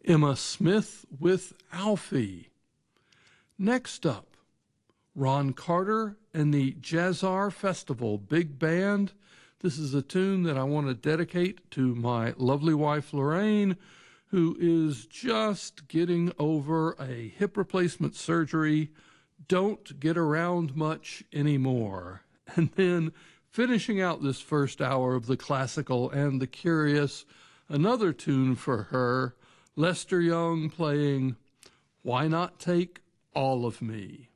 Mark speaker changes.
Speaker 1: Emma Smith with Alfie. Next up, Ron Carter and the Jazzar Festival Big Band. This is a tune that I want to dedicate to my lovely wife, Lorraine, who is just getting over a hip replacement surgery. Don't get around much anymore. And then finishing out this first hour of the classical and the curious, another tune for her, Lester Young playing Why Not Take All of Me.